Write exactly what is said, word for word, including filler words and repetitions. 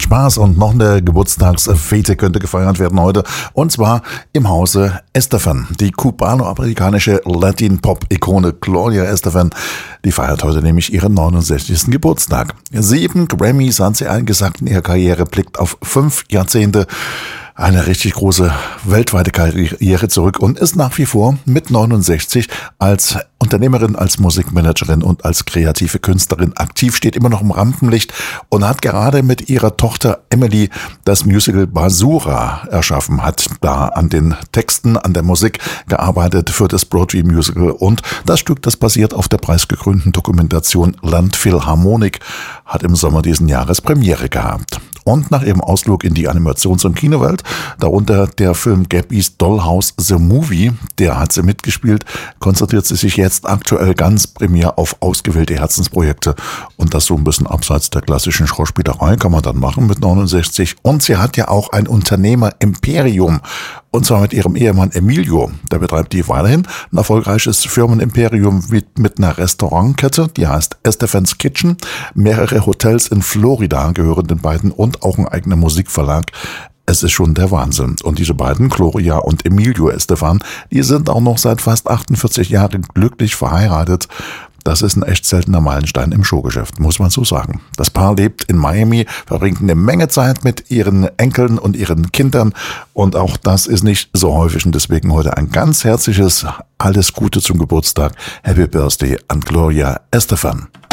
Spaß und noch eine Geburtstagsfete könnte gefeiert werden heute. Und zwar im Hause Estefan. Die kubano-amerikanische Latin-Pop-Ikone Gloria Estefan, die feiert heute nämlich ihren neunundsechzigsten Geburtstag. Sieben Grammys hat sie eingesackt in ihrer Karriere, blickt auf fünf Jahrzehnte eine richtig große weltweite Karriere zurück und ist nach wie vor mit neunundsechzig als Unternehmerin, als Musikmanagerin und als kreative Künstlerin aktiv, steht immer noch im Rampenlicht und hat gerade mit ihrer Tochter Emily das Musical Basura erschaffen, hat da an den Texten, an der Musik gearbeitet für das Broadway-Musical und das Stück, das basiert auf der preisgekrönten Dokumentation Landphilharmonik, hat im Sommer diesen Jahres Premiere gehabt. Und nach ihrem Ausflug in die Animations- und Kinowelt, darunter der Film Gabby's Dollhouse The Movie, der hat sie mitgespielt, konzentriert sie sich jetzt aktuell ganz primär auf ausgewählte Herzensprojekte und das so ein bisschen abseits der klassischen Schauspielerei kann man dann machen mit neunundsechzig. Und sie hat ja auch ein Unternehmer-Imperium und zwar mit ihrem Ehemann Emilio. Der betreibt die weiterhin ein erfolgreiches Firmenimperium mit, mit einer Restaurantkette, die heißt Estefan's Kitchen. Mehrere Hotels in Florida gehören den beiden und auch ein eigener Musikverlag. Es ist schon der Wahnsinn. Und diese beiden, Gloria und Emilio Estefan, die sind auch noch seit fast achtundvierzig Jahren glücklich verheiratet. Das ist ein echt seltener Meilenstein im Showgeschäft, muss man so sagen. Das Paar lebt in Miami, verbringt eine Menge Zeit mit ihren Enkeln und ihren Kindern und auch das ist nicht so häufig und deswegen heute ein ganz herzliches alles Gute zum Geburtstag. Happy Birthday an Gloria Estefan.